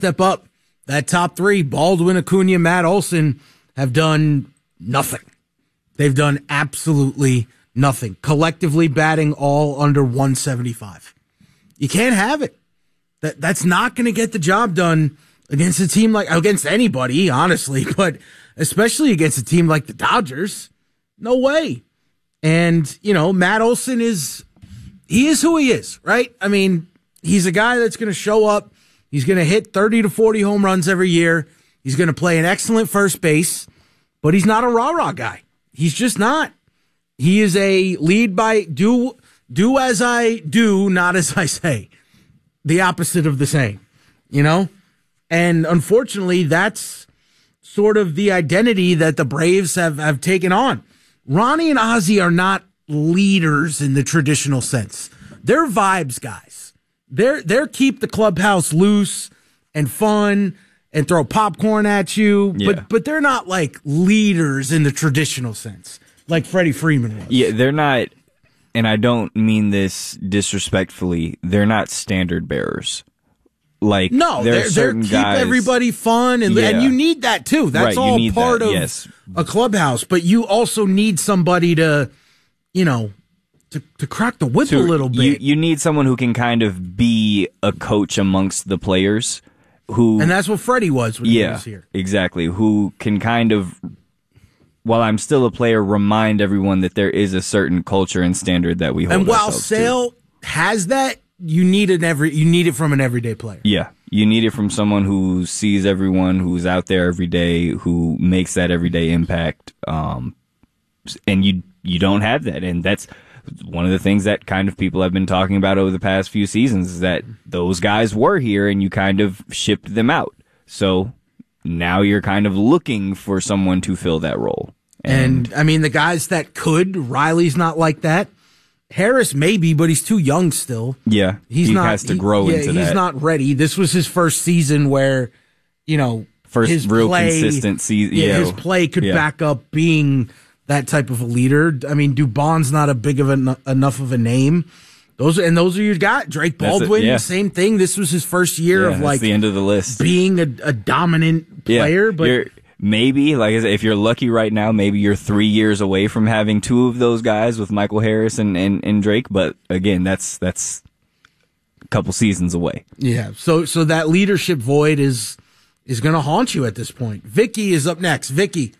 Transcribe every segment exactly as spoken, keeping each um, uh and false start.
step up. That top three, Baldwin, Acuna, Matt Olson, have done nothing. They've done absolutely nothing. Collectively batting all under one seventy-five. You can't have it. That That's not going to get the job done against a team like, against anybody, honestly, but especially against a team like the Dodgers. No way. And, you know, Matt Olson is, he is who he is, right? I mean, he's a guy that's going to show up. He's going to hit thirty to forty home runs every year. He's going to play an excellent first base, but he's not a rah-rah guy. He's just not. He is a lead by do, do as I do, not as I say. The opposite of the saying, you know? And unfortunately, that's sort of the identity that the Braves have, have taken on. Ronnie and Ozzie are not leaders in the traditional sense. They're vibes guys. They're, they're keep the clubhouse loose and fun and throw popcorn at you, yeah. but but they're not like leaders in the traditional sense, like Freddie Freeman was. Yeah, they're not, and I don't mean this disrespectfully, they're not standard bearers. Like, no, they're, they're keep guys, everybody fun, and, yeah. and you need that too. That's right, all part that, of yes. a clubhouse, but you also need somebody to, you know, To, to crack the whip to, a little bit. You, you need someone who can kind of be a coach amongst the players. Who, and that's what Freddie was when yeah, he was here. Exactly. Who can kind of, while I'm still a player, remind everyone that there is a certain culture and standard that we hold And while ourselves Sale to. has that, you need an every you need it from an everyday player. Yeah. You need it from someone who sees everyone, who's out there every day, who makes that everyday impact. Um, and you you don't have that. And that's one of the things that kind of people have been talking about over the past few seasons is that those guys were here and you kind of shipped them out. So now you're kind of looking for someone to fill that role. And, and I mean, the guys that could, Riley's not like that. Harris maybe, but he's too young still. Yeah, he's he not, has to grow he, into yeah, that. He's not ready. This was his first season where, you know, first his real play, consistent season. Yeah, yeah, his play could yeah. back up being that type of a leader. I mean, Dubon's not a big of a, enough of a name. Those and those are your guys. Drake Baldwin, yeah. same thing. This was his first year yeah, of like the end of the list, being a, a dominant player. Yeah, but you're, maybe, like I said, if you're lucky right now, maybe you're three years away from having two of those guys with Michael Harris and, and, and Drake. But again, that's that's a couple seasons away. Yeah. So so that leadership void is is going to haunt you at this point. Vicky is up next. Vicky.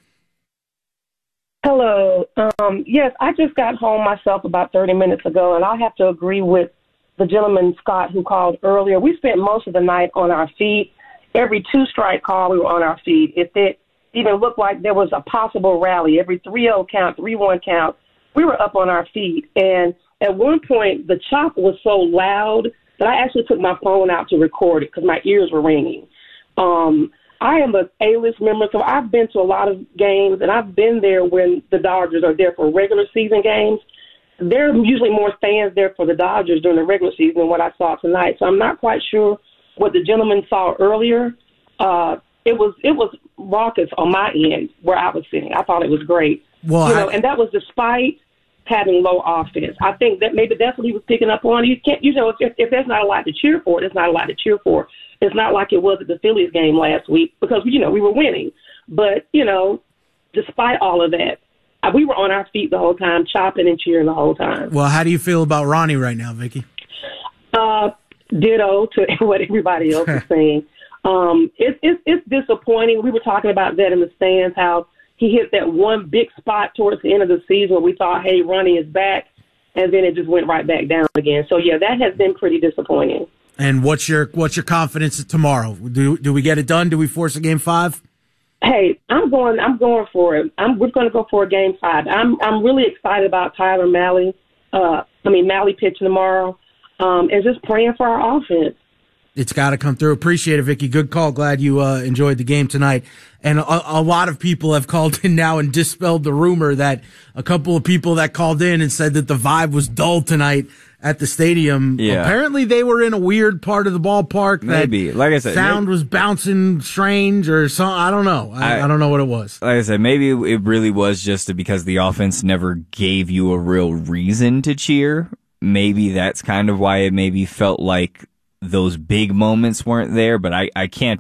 Hello. Um, yes, I just got home myself about thirty minutes ago, and I have to agree with the gentleman, Scott, who called earlier. We spent most of the night on our feet. Every two-strike call, we were on our feet. If it even looked like there was a possible rally, every three oh count, three one count, we were up on our feet. And at one point, the chop was so loud that I actually took my phone out to record it because my ears were ringing. Um I am an A-list member, so I've been to a lot of games, and I've been there when the Dodgers are there for regular season games. There are usually more fans there for the Dodgers during the regular season than what I saw tonight, so I'm not quite sure what the gentleman saw earlier. Uh, it was it was raucous on my end where I was sitting. I thought it was great. Well, you know, I- and that was despite having low offense. I think that maybe that's what he was picking up on. You can't, you know, if, if there's not a lot to cheer for, there's not a lot to cheer for. It's not like it was at the Phillies game last week because, you know, we were winning. But, you know, despite all of that, we were on our feet the whole time, chopping and cheering the whole time. Well, how do you feel about Ronnie right now, Vicky? Uh, ditto to what everybody else is saying. Um, it's, it's, it's disappointing. We were talking about that in the stands, how he hit that one big spot towards the end of the season where we thought, hey, Ronnie is back, and then it just went right back down again. So, yeah, that has been pretty disappointing. And what's your what's your confidence tomorrow? Do do we get it done? Do we force a game five? Hey, I'm going. I'm going for it. I'm, we're going to go for a game five. I'm I'm really excited about Tyler Malley. Uh, I mean Malley pitching tomorrow, um, and just praying for our offense. It's got to come through. Appreciate it, Vicky. Good call. Glad you uh, enjoyed the game tonight. And a, a lot of people have called in now and dispelled the rumor that a couple of people that called in and said that the vibe was dull tonight at the stadium. Yeah. Apparently they were in a weird part of the ballpark. Maybe. That like I said, sound maybe, was bouncing strange or something. I don't know. I, I, I don't know what it was. Like I said, maybe it really was just because the offense never gave you a real reason to cheer. Maybe that's kind of why it maybe felt like those big moments weren't there, but I, I can't